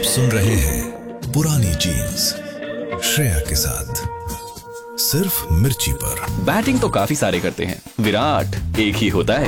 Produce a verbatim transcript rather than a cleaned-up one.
सुन रहे हैं पुरानी जीन्स श्रेया के साथ, सिर्फ मिर्ची पर। बैटिंग तो काफी सारे करते हैं, विराट एक ही होता है।